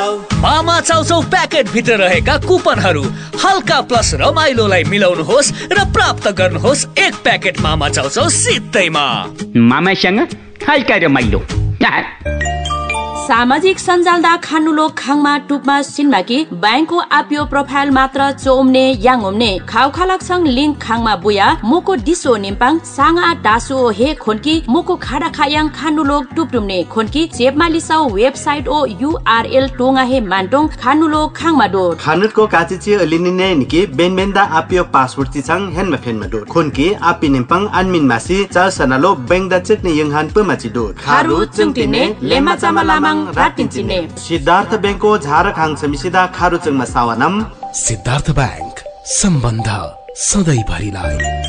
मामा चाउचाउ प्याकेट भित्र रहेका कुपनहरू हल्का प्लस रमाइलोलाई मिलाउनुहोस् र प्राप्त गर्नुहोस् एक प्याकेट मामा चाउचाउ सित्तैमा। मामासँग हल्का रमाइलो। सामाजिक सञ्जालदा खानुलोक खाङमा टुपमा सिन्माकी बैंकको आपिओ प्रोफाइल मात्र चोम्ने याङोम्ने खाउखालक्सङ लिङ्क खाङमा बुया मुको डिसो निम्पाङ साङा डासो हे खोन्की मुको खाडा खायाङ खानुलोक टुप्टुम्ने खोन्की चेपमा लिसाउ वेबसाइट ओ URL टोङा हे मान्टोङ खानुलोक खाङमा डोट खानुटको काचिची अलिनिने निकी बेनबेन्दा आपिओ पासवर्ड तिचाङ हेनमा फेनमा डोट खोन्की आपि निम्पाङ अनमिन मासी चार सनालो बेंगदा चेकने यङहान पमाची डोट खारु चुङटिने लेमा चामलामाङ रातिन्चिने सिद्धार्थ बैंकको झारखाङ समिसिदा खारुचङमा सावानम सिद्धार्थ बैंक सम्बन्ध सधैँ भरिलाई।